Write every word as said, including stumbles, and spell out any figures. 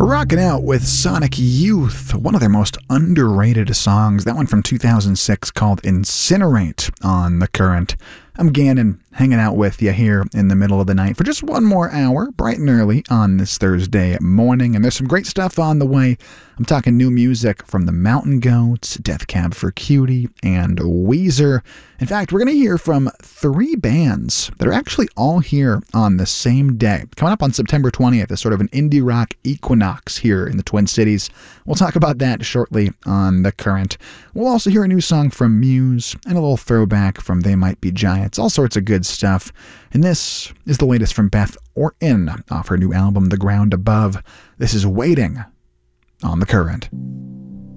Rocking out with Sonic Youth, one of their most underrated songs, that one from two thousand six called Incinerate on The Current. I'm Gannon, hanging out with you here in the middle of the night for just one more hour, bright and early on this Thursday morning, and there's some great stuff on the way. I'm talking new music from the Mountain Goats, Death Cab for Cutie, and Weezer. In fact, we're going to hear from three bands that are actually all here on the same day. Coming up on September twentieth is sort of an indie rock equinox here in the Twin Cities. We'll talk about that shortly on The Current. We'll also hear a new song from Muse and a little throwback from They Might Be Giants. All sorts of good stuff. And this is the latest from Beth Orton off her new album, The Ground Above. This is Waiting on The Current.